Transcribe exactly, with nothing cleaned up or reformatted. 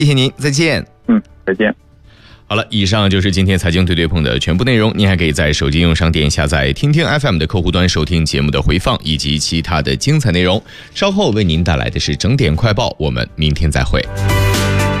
谢谢您，再见。 嗯，再见。 好了，以上就是今天财经对对碰的全部内容。您还可以在手机应用商店下载听听 F M 的客户端收听节目的回放以及其他的精彩内容。稍后为您带来的是整点快报，我们明天再会。